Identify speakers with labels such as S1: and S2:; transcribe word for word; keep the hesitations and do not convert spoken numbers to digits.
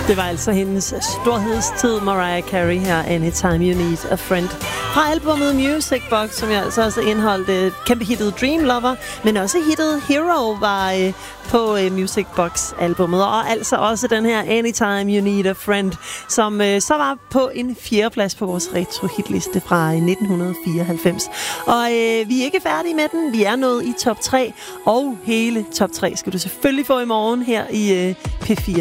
S1: Det var altså hendes storhedstid, Mariah Carey her, Anytime You Need a Friend. Fra albumet Music Box, som jeg altså også indeholdt øh, kæmpe hittet Dream Lover, men også hittet Hero var øh, på øh, Music Box albumet, og altså også den her Anytime You Need a Friend, som øh, så var på en fjerdeplads på vores retro hitliste fra øh, nitten fireoghalvfems. Og øh, vi er ikke færdige med den, vi er nået i top tre, og hele top tre skal du selvfølgelig få i morgen her i øh, P fire.